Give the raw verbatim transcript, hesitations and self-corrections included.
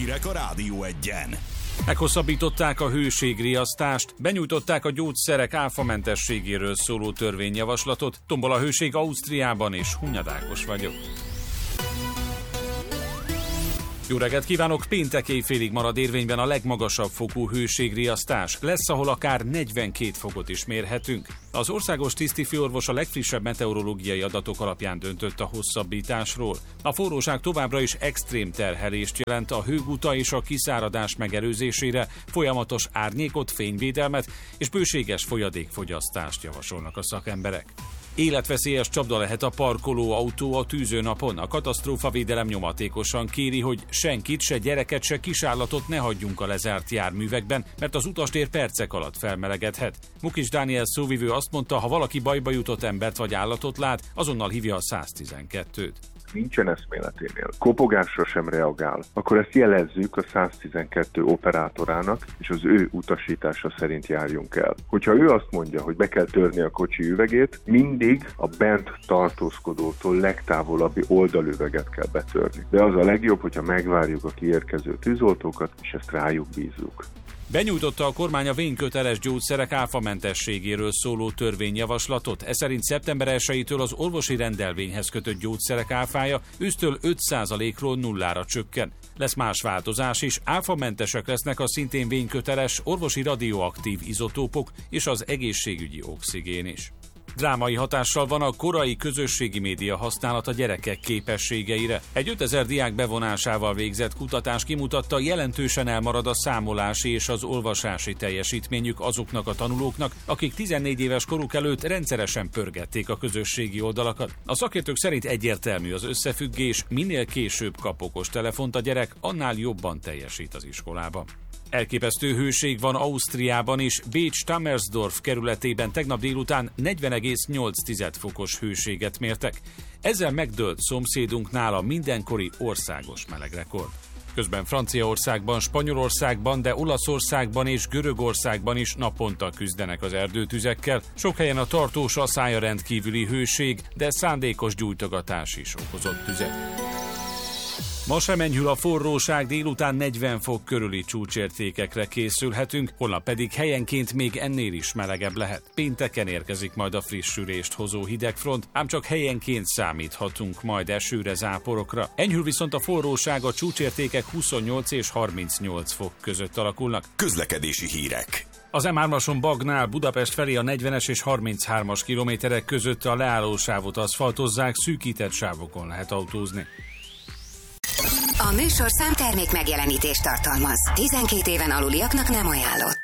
Hírek a Rádió Egyen. Meghosszabbították a hőségriasztást, benyújtották a gyógyszerek áfamentességéről szóló törvényjavaslatot. Tombol a hőség Ausztriában, és Hunyad Ákos vagyok. Jó reggelt kívánok! Péntek éjfélig marad érvényben a legmagasabb fokú hőségriasztás. Lesz, ahol akár negyvenkét fokot is mérhetünk. Az országos tisztifőorvos a legfrissebb meteorológiai adatok alapján döntött a hosszabbításról. A forróság továbbra is extrém terhelést jelent a hőguta és a kiszáradás megelőzésére, folyamatos árnyékot, fényvédelmet és bőséges folyadékfogyasztást javasolnak a szakemberek. Életveszélyes csapda lehet a parkoló autó a tűzőnapon. A katasztrófavédelem nyomatékosan kéri, hogy senkit, se gyereket, se kisállatot ne hagyjunk a lezárt járművekben, mert az utastér percek alatt felmelegedhet. Mukis Dániel szóvivő azt mondta, ha valaki bajba jutott embert vagy állatot lát, azonnal hívja a száztizenkettőt. Nincsen eszméleténél, kopogásra sem reagál, akkor ezt jelezzük a száztizenkettő operátorának, és az ő utasítása szerint járjunk el. Hogyha ő azt mondja, hogy be kell törni a kocsi üvegét, mindig a bent tartózkodótól legtávolabbi oldalüveget kell betörni. De az a legjobb, hogyha megvárjuk a kiérkező tűzoltókat, és ezt rájuk bízzuk. Benyújtotta a kormány a vényköteles gyógyszerek áfamentességéről szóló törvényjavaslatot. Ez szerint szeptember elsejétől az orvosi rendelvényhez kötött gyógyszerek áfája ősztől öt százalékról nullára csökken. Lesz más változás is, áfamentesek lesznek a szintén vényköteles orvosi radioaktív izotópok és az egészségügyi oxigén is. Drámai hatással van a korai közösségi média használat a gyerekek képességeire. Egy ötezer diák bevonásával végzett kutatás kimutatta, jelentősen elmarad a számolási és az olvasási teljesítményük azoknak a tanulóknak, akik tizennégy éves koruk előtt rendszeresen pörgették a közösségi oldalakat. A szakértők szerint egyértelmű az összefüggés, minél később kap okostelefont a gyerek, annál jobban teljesít az iskolában. Elképesztő hőség van Ausztriában is. Bécs Tammersdorf kerületében tegnap délután negyven egész nyolc fokos hőséget mértek. Ezzel megdőlt szomszédunknál a mindenkori országos melegrekord. Közben Franciaországban, Spanyolországban, de Olaszországban és Görögországban is naponta küzdenek az erdőtüzekkel. Sok helyen a tartós asszály a rendkívüli hőség, de szándékos gyújtogatás is okozott tüzet. Ma sem enyhül a forróság, délután negyven fok körüli csúcsértékekre készülhetünk, holnap pedig helyenként még ennél is melegebb lehet. Pénteken érkezik majd a frissülést hozó hidegfront, ám csak helyenként számíthatunk majd esőre, záporokra. Enyhül viszont a forróság, a csúcsértékek huszonnyolc és harmincnyolc fok között alakulnak. Közlekedési hírek. Az em hármason Bagnál Budapest felé a negyvenes és harminchármas kilométerek között a leállósávot aszfaltozzák, szűkített sávokon lehet autózni. A műsor számtermék megjelenítést tartalmaz. tizenkét éven aluliaknak nem ajánlott.